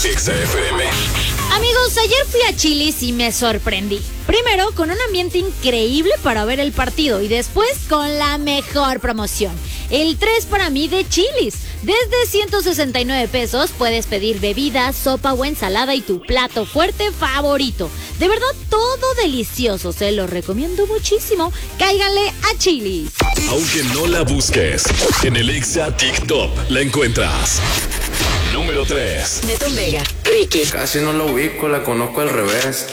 Exa FM. Amigos, ayer fui a Chili's y me sorprendí. Primero, con un ambiente increíble para ver el partido y después con la mejor promoción. El 3 para mí de Chili's. Desde 169 pesos puedes pedir bebida, sopa o ensalada y tu plato fuerte favorito. De verdad, todo delicioso. Se lo recomiendo muchísimo. Cáiganle a Chili's. Aunque no la busques, en el Exa TikTok la encuentras. Número 3. Neto Vega, Ricky. Casi no la ubico, la conozco al revés.